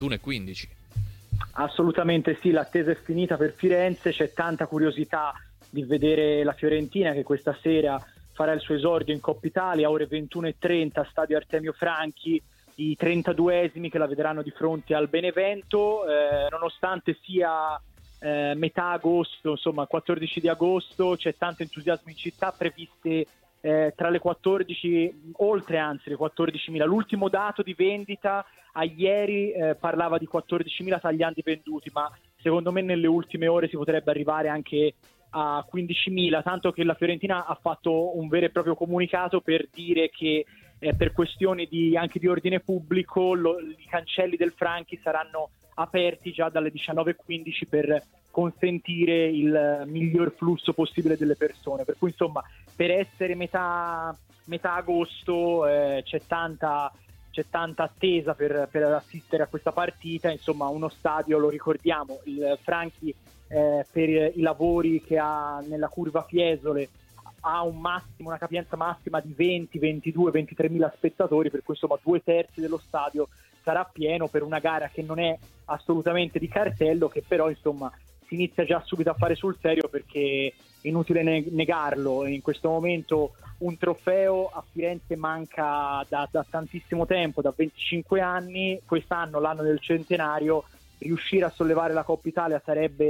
21:15. Assolutamente sì, l'attesa è finita per Firenze, c'è tanta curiosità di vedere la Fiorentina che questa sera farà il suo esordio in Coppa Italia, ore 21:30, stadio Artemio Franchi, i 32esimi che la vedranno di fronte al Benevento, nonostante sia metà agosto, insomma 14 di agosto, c'è tanto entusiasmo in città, previste tra le 14, oltre anzi le 14.000. L'ultimo dato di vendita a ieri parlava di 14.000 tagliandi venduti, ma secondo me nelle ultime ore si potrebbe arrivare anche a 15.000, tanto che la Fiorentina ha fatto un vero e proprio comunicato per dire che per questioni anche di ordine pubblico i cancelli del Franchi saranno aperti già dalle 19:15 per consentire il miglior flusso possibile delle persone, per cui insomma per essere metà agosto c'è tanta attesa per assistere a questa partita. Insomma, uno stadio, lo ricordiamo, il Franchi per i lavori che ha nella curva Fiesole ha una capienza massima di 20, 22, 23.000 spettatori, per cui insomma 2/3 dello stadio sarà pieno per una gara che non è assolutamente di cartello, che però insomma si inizia già subito a fare sul serio, perché è inutile negarlo, in questo momento un trofeo a Firenze manca da tantissimo tempo, da 25 anni, quest'anno l'anno del centenario, riuscire a sollevare la Coppa Italia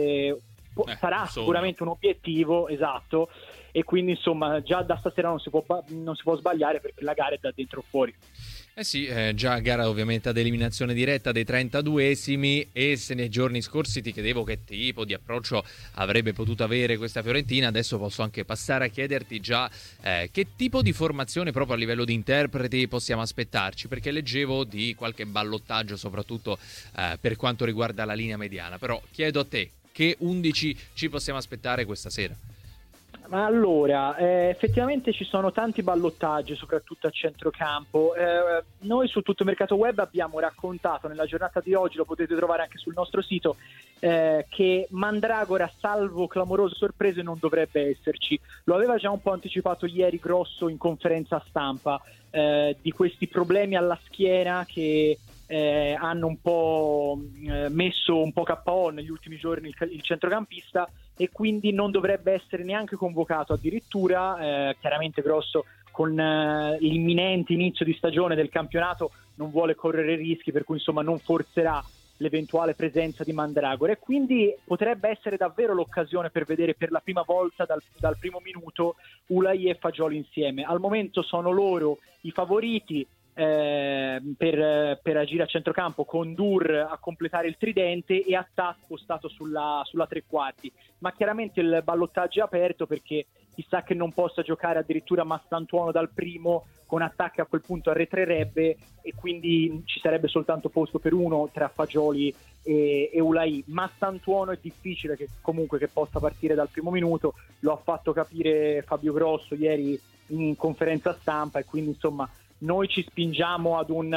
sarà sicuramente un obiettivo, esatto, e quindi insomma già da stasera non si può sbagliare, perché la gara è da dentro fuori. Sì, già gara ovviamente ad eliminazione diretta dei 32esimi, e se nei giorni scorsi ti chiedevo che tipo di approccio avrebbe potuto avere questa Fiorentina, adesso posso anche passare a chiederti già che tipo di formazione proprio a livello di interpreti possiamo aspettarci, perché leggevo di qualche ballottaggio soprattutto per quanto riguarda la linea mediana, però chiedo a te che 11 ci possiamo aspettare questa sera. Ma allora, effettivamente ci sono tanti ballottaggi, soprattutto a centrocampo. Noi su Tutto Mercato Web abbiamo raccontato nella giornata di oggi, lo potete trovare anche sul nostro sito, che Mandragora, salvo clamorose sorprese, non dovrebbe esserci. Lo aveva già un po' anticipato ieri Grosso in conferenza stampa, di questi problemi alla schiena che hanno un po' messo un po' KO negli ultimi giorni il centrocampista, e quindi non dovrebbe essere neanche convocato addirittura. Chiaramente Grosso, con l'imminente inizio di stagione del campionato, non vuole correre rischi, per cui insomma non forzerà l'eventuale presenza di Mandragora, e quindi potrebbe essere davvero l'occasione per vedere per la prima volta dal primo minuto Ulai e Fagioli insieme. Al momento sono loro i favoriti per agire a centrocampo, con Dur a completare il tridente e Attà spostato sulla tre quarti, ma chiaramente il ballottaggio è aperto, perché chissà che non possa giocare addirittura Massantuono dal primo, con Attà che a quel punto arretrerebbe, e quindi ci sarebbe soltanto posto per uno tra Fagioli e Ulai. Massantuono è difficile che possa partire dal primo minuto, lo ha fatto capire Fabio Grosso ieri in conferenza stampa, e quindi insomma noi ci spingiamo ad un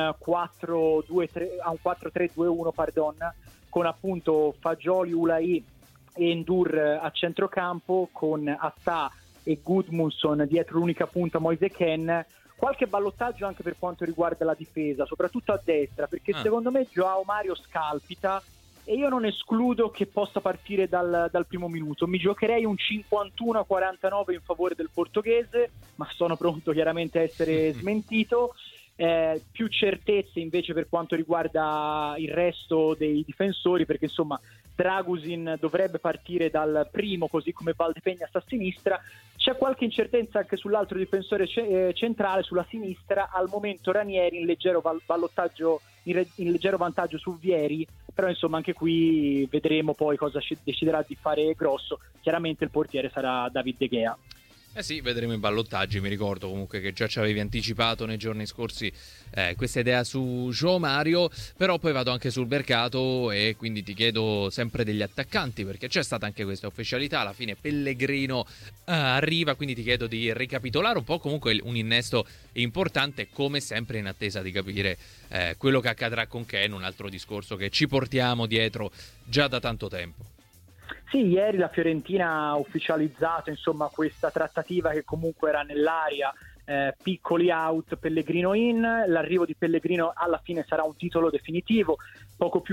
4-3-2-1, con appunto Fagioli, Ulai e Ndur a centrocampo, con Attà e Gudmundsson dietro l'unica punta Moise Kean. Qualche ballottaggio anche per quanto riguarda la difesa, soprattutto a destra, perché secondo me Joao Mario scalpita, e io non escludo che possa partire dal primo minuto. Mi giocherei un 51-49 in favore del portoghese, ma sono pronto chiaramente a essere smentito. Più certezze invece per quanto riguarda il resto dei difensori, perché insomma Dragusin dovrebbe partire dal primo, così come Valdepeñas a sinistra. C'è qualche incertezza anche sull'altro difensore centrale, sulla sinistra. Al momento Ranieri in leggero vantaggio su Vieri, però insomma anche qui vedremo poi cosa deciderà di fare Grosso. Chiaramente il portiere sarà David De Gea. Sì, vedremo i ballottaggi. Mi ricordo comunque che già ci avevi anticipato nei giorni scorsi questa idea su João Mario, però poi vado anche sul mercato e quindi ti chiedo sempre degli attaccanti, perché c'è stata anche questa ufficialità, alla fine Pellegrino arriva, quindi ti chiedo di ricapitolare un po' comunque un innesto importante, come sempre in attesa di capire quello che accadrà con Kean, un altro discorso che ci portiamo dietro già da tanto tempo. Sì, ieri la Fiorentina ha ufficializzato insomma questa trattativa che comunque era nell'aria, piccoli out, Pellegrino in. L'arrivo di Pellegrino alla fine sarà un titolo definitivo. poco più